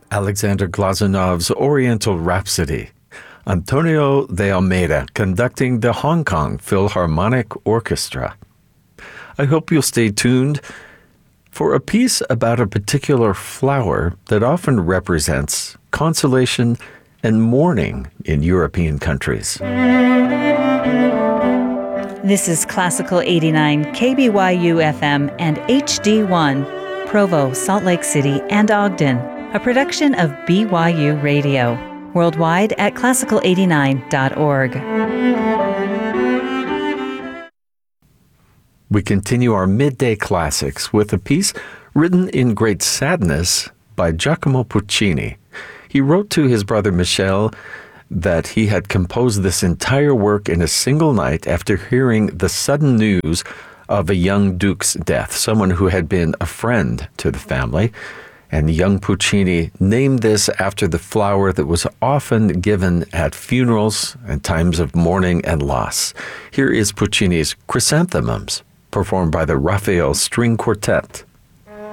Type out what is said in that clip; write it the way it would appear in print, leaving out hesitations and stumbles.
Alexander Glazunov's Oriental Rhapsody. Antonio de Almeida conducting the Hong Kong Philharmonic Orchestra. I hope you'll stay tuned for a piece about a particular flower that often represents consolation and mourning in European countries. This is Classical 89 KBYU FM and HD1, Provo, Salt Lake City, and Ogden, a production of BYU Radio, worldwide at classical89.org. We continue our midday classics with a piece written in great sadness by Giacomo Puccini. He wrote to his brother Michel that he had composed this entire work in a single night after hearing the sudden news of a young duke's death, someone who had been a friend to the family. And young Puccini named this after the flower that was often given at funerals and times of mourning and loss. Here is Puccini's Chrysanthemums, performed by the Raphael String Quartet.